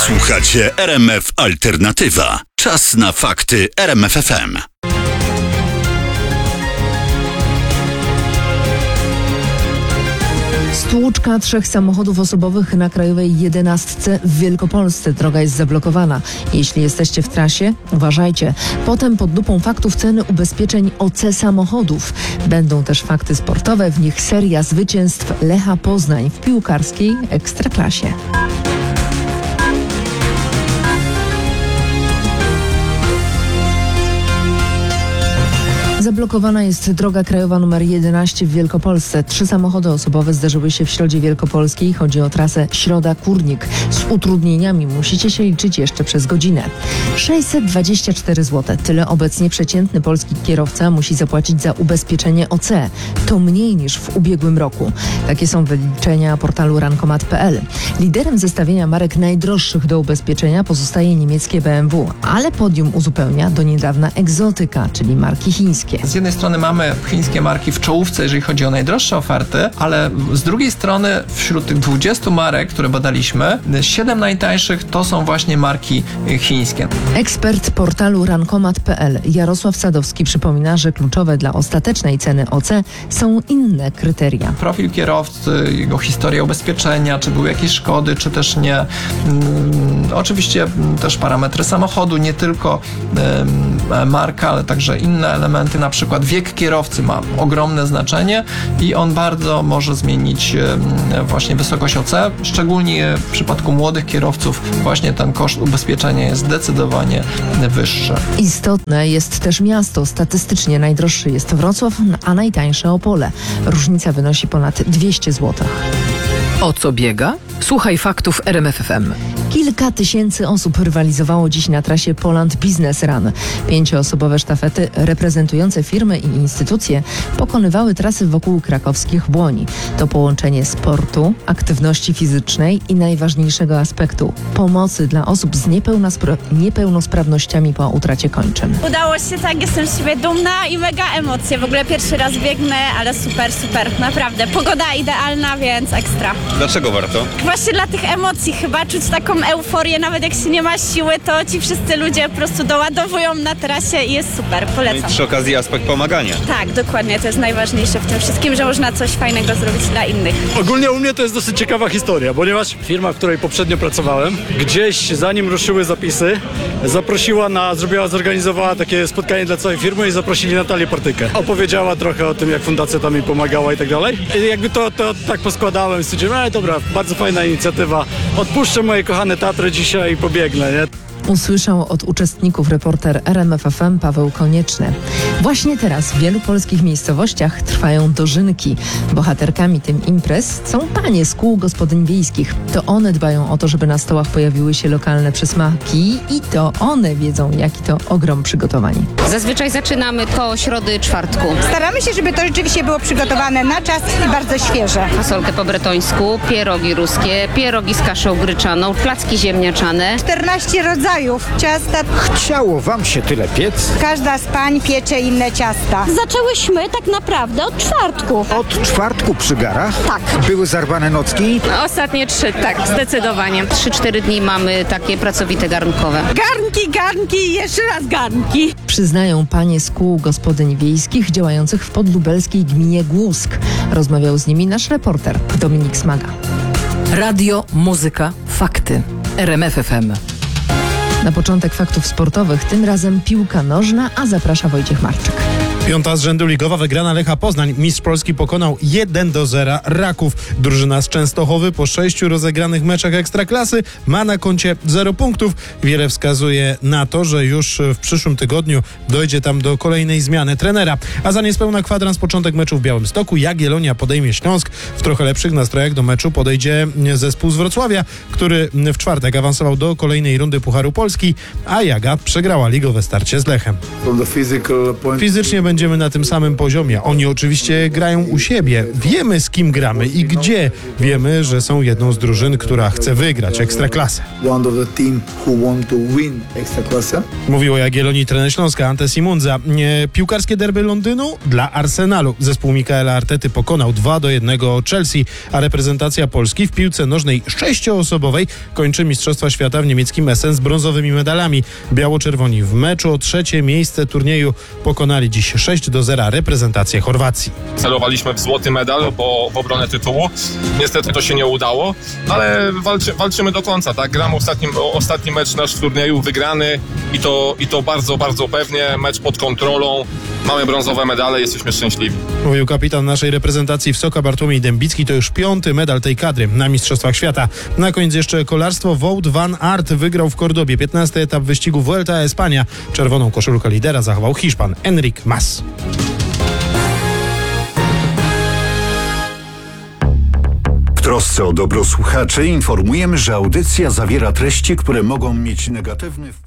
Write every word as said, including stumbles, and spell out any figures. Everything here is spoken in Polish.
Słuchacie R M F Alternatywa. Czas na fakty R M F F M. Stłuczka trzech samochodów osobowych na Krajowej jedenastce w Wielkopolsce. Droga jest zablokowana. Jeśli jesteście w trasie, uważajcie. Potem pod lupą faktów ceny ubezpieczeń O C samochodów. Będą też fakty sportowe, w nich seria zwycięstw Lecha Poznań w piłkarskiej Ekstraklasie. Zablokowana jest droga krajowa numer jedenaście w Wielkopolsce. Trzy samochody osobowe zdarzyły się w Środzie Wielkopolskiej. Chodzi o trasę Środa-Kurnik. Z utrudnieniami musicie się liczyć jeszcze przez godzinę. sześćset dwadzieścia cztery złote. Tyle obecnie przeciętny polski kierowca musi zapłacić za ubezpieczenie O C. To mniej niż w ubiegłym roku. Takie są wyliczenia portalu rankomat kropka p l. Liderem zestawienia marek najdroższych do ubezpieczenia pozostaje niemieckie B M W, ale podium uzupełnia do niedawna egzotyka, czyli marki chińskie. Z jednej strony mamy chińskie marki w czołówce, jeżeli chodzi o najdroższe oferty, ale z drugiej strony wśród tych dwudziestu marek, które badaliśmy, siedem najtańszych to są właśnie marki chińskie. Ekspert portalu rankomat kropka p l Jarosław Sadowski przypomina, że kluczowe dla ostatecznej ceny O C są inne kryteria. Profil kierowcy, jego historia ubezpieczenia, czy były jakieś szkody, czy też nie. Hmm, oczywiście też parametry samochodu, nie tylko hmm, marka, ale także inne elementy. Na przykład wiek kierowcy ma ogromne znaczenie i on bardzo może zmienić właśnie wysokość O C. Szczególnie w przypadku młodych kierowców właśnie ten koszt ubezpieczenia jest zdecydowanie wyższy. Istotne jest też miasto. Statystycznie najdroższy jest Wrocław, a najtańsze Opole. Różnica wynosi ponad dwieście złotych. O co biega? Słuchaj faktów R M F F M. Kilka tysięcy osób rywalizowało dziś na trasie Poland Business Run. Pięcioosobowe sztafety reprezentujące firmy i instytucje pokonywały trasy wokół krakowskich Błoni. To połączenie sportu, aktywności fizycznej i najważniejszego aspektu – pomocy dla osób z niepełnospra- niepełnosprawnościami po utracie kończyn. Udało się, tak, jestem z siebie dumna i mega emocje. W ogóle pierwszy raz biegnę, ale super, super, naprawdę. Pogoda idealna, więc ekstra. Dlaczego warto? Właśnie dla tych emocji chyba, czuć taką euforię, nawet jak się nie ma siły, to ci wszyscy ludzie po prostu doładowują na trasie i jest super, polecam. No i przy okazji aspekt pomagania. Tak, dokładnie, to jest najważniejsze w tym wszystkim, że można coś fajnego zrobić dla innych. Ogólnie u mnie to jest dosyć ciekawa historia, ponieważ firma, w której poprzednio pracowałem, gdzieś zanim ruszyły zapisy, zaprosiła na, zrobiła, zorganizowała takie spotkanie dla całej firmy i zaprosili Natalię Partykę. Opowiedziała trochę o tym, jak fundacja tam jej pomagała i tak dalej. I jakby to, to tak poskładałem i stwierdziłem, ale dobra, bardzo fajna inicjatywa, odpuszczę moje kochane Tatry dzisiaj i pobiegnę, nie? Usłyszał od uczestników reporter R M F F M Paweł Konieczny. Właśnie teraz w wielu polskich miejscowościach trwają dożynki. Bohaterkami tym imprez są panie z kół gospodyń wiejskich. To one dbają o to, żeby na stołach pojawiły się lokalne przysmaki i to one wiedzą, jaki to ogrom przygotowań. Zazwyczaj zaczynamy po środy, czwartku. Staramy się, żeby to rzeczywiście było przygotowane na czas i bardzo świeże. Fasolkę po bretońsku, pierogi ruskie, pierogi z kaszą gryczaną, placki ziemniaczane. czternaście rodzajów ciasta. Chciało wam się tyle piec? Każda z pań piecze inne ciasta. Zaczęłyśmy tak naprawdę od czwartku. Od czwartku przy garach? Tak. Były zarwane nocki? Ostatnie trzy, tak, zdecydowanie. Trzy, cztery dni mamy takie pracowite garnkowe. Garnki, garnki i jeszcze raz garnki. Przyznają panie z kół gospodyń wiejskich działających w podlubelskiej gminie Głusk. Rozmawiał z nimi nasz reporter Dominik Smaga. Radio, muzyka, fakty. R M F F M. Na początek faktów sportowych, tym razem piłka nożna, a zaprasza Wojciech Marczyk. Piąta z rzędu ligowa wygrana Lecha Poznań. Mistrz Polski pokonał jeden do zera Raków. Drużyna z Częstochowy po sześciu rozegranych meczach Ekstraklasy ma na koncie zero punktów. Wiele wskazuje na to, że już w przyszłym tygodniu dojdzie tam do kolejnej zmiany trenera. A za niespełna kwadrans początek meczu w Białymstoku. Jagiellonia podejmie Śląsk. W trochę lepszych nastrojach do meczu podejdzie zespół z Wrocławia, który w czwartek awansował do kolejnej rundy Pucharu Polski, a Jaga przegrała ligowe starcie z Lechem. Fizycznie będzie będziemy na tym samym poziomie. Oni oczywiście grają u siebie. Wiemy, z kim gramy i gdzie. Wiemy, że są jedną z drużyn, która chce wygrać Ekstraklasę. One of the team who want to win Ekstraklasę. Mówił o Jagiellonii trener Śląska Ante Simunza. Nie, piłkarskie derby Londynu dla Arsenalu. Zespół Mikaela Artety pokonał dwa do jednego Chelsea, a reprezentacja Polski w piłce nożnej sześcioosobowej kończy Mistrzostwa Świata w niemieckim Essen z brązowymi medalami. Biało-czerwoni w meczu o trzecie miejsce turnieju pokonali dziś sześć do zera reprezentację Chorwacji. Celowaliśmy w złoty medal, bo w obronę tytułu. Niestety to się nie udało, ale walczy, walczymy do końca, tak? Gramy ostatni, ostatni mecz nasz w turnieju, wygrany i to, i to bardzo, bardzo pewnie. Mecz pod kontrolą, mamy brązowe medale, jesteśmy szczęśliwi. Mówił kapitan naszej reprezentacji Wsoka Bartłomiej Dębicki. To już piąty medal tej kadry na Mistrzostwach Świata. Na koniec jeszcze kolarstwo. Wout van Aert wygrał w Kordobie piętnasty etap wyścigu Vuelta a España. Czerwoną koszulkę lidera zachował Hiszpan Enric Mas. W trosce o dobro słuchaczy informujemy, że audycja zawiera treści, które mogą mieć negatywny wpływ